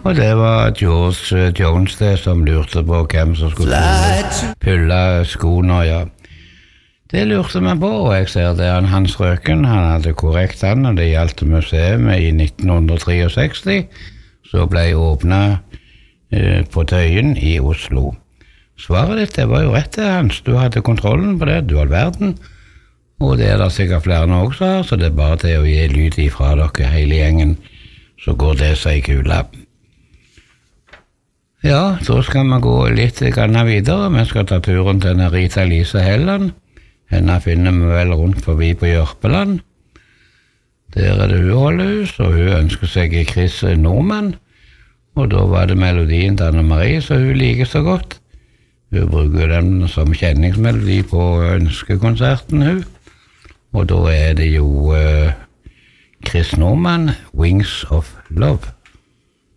Og det var George Jones det som lurte på hvem som skulle pulle skoene, ja. Det lurte meg på, og jeg ser det Hans Røken, han hadde korrekt han, og det gjaldt museet i 1963, så ble åpnet på Tøyen i Oslo. Svaret ditt, det var jo rett det, Hans, du hadde kontrollen på det, du all verden, og det der sikkert flere nå også, så det bare til å gi lyd ifra dere hele gjengen, så går det seg kula. Ja, så skal vi gå litt videre. Vi skal ta turen til Rita Lise Helland. Henne finner vi vel rundt forbi på Jørpeland. Der det hun holder hus, og hun ønsker seg Chris Norman. Og da var det melodien til Anne Marie, så hun liker så godt. Hun bruker den som kjenningsmelodi på ønskekonserten, hun. Og da det jo Chris Norman, Wings of Love.